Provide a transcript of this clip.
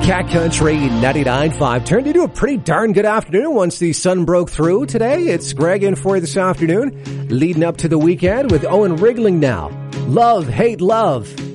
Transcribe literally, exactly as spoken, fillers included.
Cat Country ninety-nine point five turned into a pretty darn good afternoon once the sun broke through today. It's Greg in for you this afternoon, leading up to the weekend with Owen Wriggling now. Love, hate, love.